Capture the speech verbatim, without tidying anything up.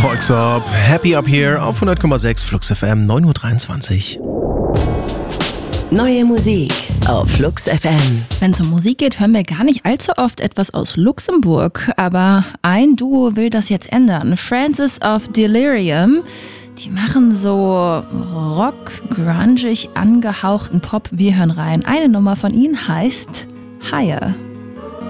What's up? Happy Up Here auf hundert Komma sechs Flux F M, neun Uhr dreiundzwanzig. Neue Musik auf Flux F M. Wenn es um Musik geht, hören wir gar nicht allzu oft etwas aus Luxemburg. Aber ein Duo will das jetzt ändern. Francis of Delirium. Die machen so rock, grungig angehauchten Pop. Wir hören rein. Eine Nummer von ihnen heißt Higher.